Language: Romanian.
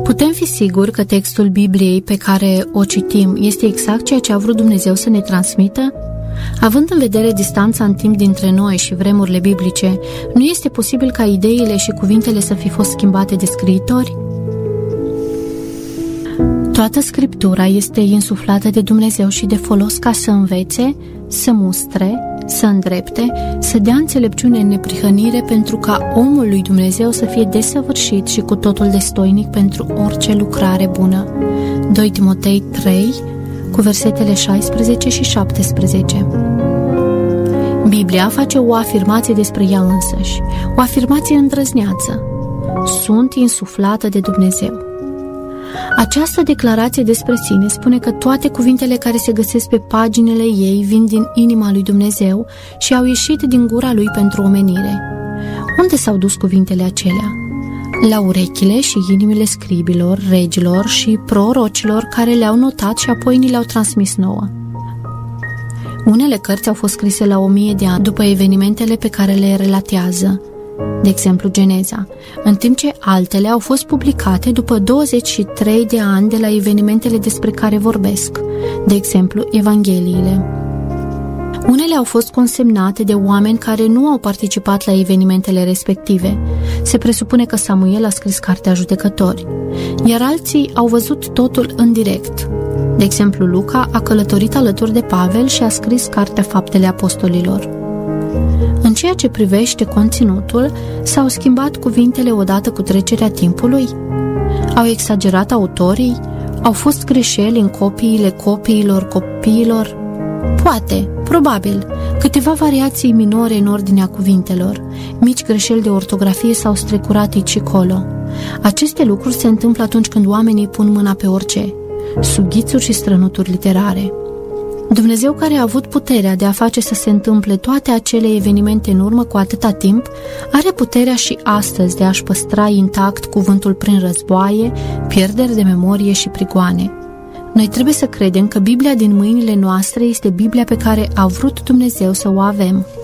Putem fi siguri că textul Bibliei pe care o citim este exact ceea ce a vrut Dumnezeu să ne transmită? Având în vedere distanța în timp dintre noi și vremurile biblice, nu este posibil ca ideile și cuvintele să fi fost schimbate de scriitori? Toată Scriptura este insuflată de Dumnezeu și de folos ca să învețe, să mustre, să îndrepte, să dea înțelepciune în neprihănire pentru ca omul lui Dumnezeu să fie desăvârșit și cu totul destoinic pentru orice lucrare bună. 2 Timotei 3, cu versetele 16 și 17. Biblia face o afirmație despre ea însăși, o afirmație îndrăzneață. Sunt insuflată de Dumnezeu. Această declarație despre sine spune că toate cuvintele care se găsesc pe paginile ei vin din inima lui Dumnezeu și au ieșit din gura lui pentru omenire. Unde s-au dus cuvintele acelea? La urechile și inimile scribilor, regilor și prorocilor care le-au notat și apoi ni le-au transmis nouă. Unele cărți au fost scrise la 1000 de ani după evenimentele pe care le relatează, de exemplu Geneza, în timp ce altele au fost publicate după 23 de ani de la evenimentele despre care vorbesc, de exemplu Evangheliile. Unele au fost consemnate de oameni care nu au participat la evenimentele respective. Se presupune că Samuel a scris Cartea Judecători, iar alții au văzut totul în direct. De exemplu, Luca a călătorit alături de Pavel și a scris Cartea Faptele Apostolilor. În ceea ce privește conținutul, s-au schimbat cuvintele odată cu trecerea timpului? Au exagerat autorii? Au fost greșeli în copiile copiilor? Poate, probabil, câteva variații minore în ordinea cuvintelor, mici greșeli de ortografie s-au strecurat aici și colo. Aceste lucruri se întâmplă atunci când oamenii pun mâna pe orice, sughițuri și strănuturi literare. Dumnezeu, care a avut puterea de a face să se întâmple toate acele evenimente în urmă cu atâta timp, are puterea și astăzi de a-și păstra intact cuvântul prin războaie, pierderi de memorie și prigoane. Noi trebuie să credem că Biblia din mâinile noastre este Biblia pe care a vrut Dumnezeu să o avem.